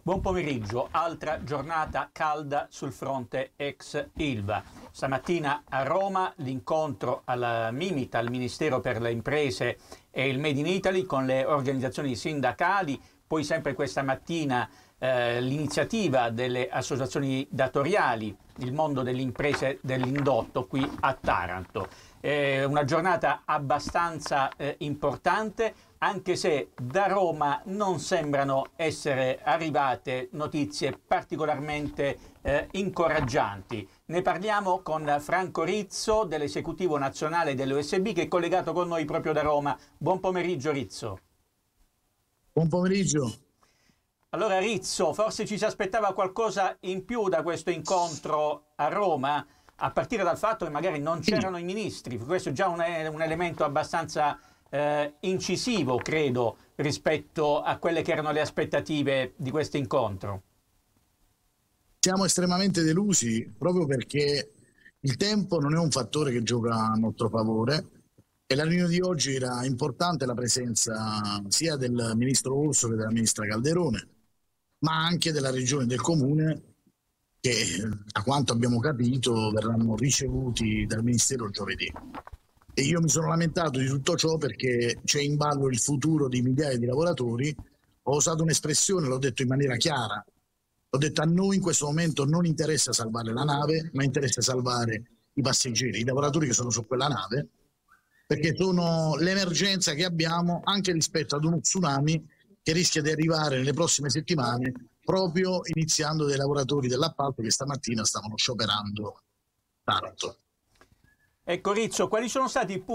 Buon pomeriggio, altra giornata calda sul fronte ex Ilva. Stamattina a Roma l'incontro al Mimit, al Ministero per le Imprese e il Made in Italy con le organizzazioni sindacali, poi sempre questa mattina l'iniziativa delle associazioni datoriali, il mondo delle imprese dell'indotto qui a Taranto. Una giornata abbastanza importante, anche se da Roma non sembrano essere arrivate notizie particolarmente incoraggianti. Ne parliamo con Franco Rizzo dell'Esecutivo Nazionale dell'OSB, che è collegato con noi proprio da Roma. Buon pomeriggio Rizzo. Buon pomeriggio. Allora Rizzo, forse ci si aspettava qualcosa in più da questo incontro a Roma, a partire dal fatto che magari non c'erano i ministri. Questo è già un elemento abbastanza incisivo, credo, rispetto a quelle che erano le aspettative di questo incontro. Siamo estremamente delusi proprio perché il tempo non è un fattore che gioca a nostro favore e la riunione di oggi era importante la presenza sia del ministro Orso che della ministra Calderone, ma anche della regione e del comune che, da quanto abbiamo capito, verranno ricevuti dal ministero giovedì. E io mi sono lamentato di tutto ciò perché c'è in ballo il futuro di migliaia di lavoratori. Ho usato un'espressione, l'ho detto in maniera chiara, ho detto: a noi in questo momento non interessa salvare la nave, ma interessa salvare i passeggeri, i lavoratori che sono su quella nave, perché sono l'emergenza che abbiamo anche rispetto ad uno tsunami che rischia di arrivare nelle prossime settimane, proprio iniziando dai lavoratori dell'appalto che stamattina stavano scioperando Taranto. Ecco Rizzo, quali sono stati i punti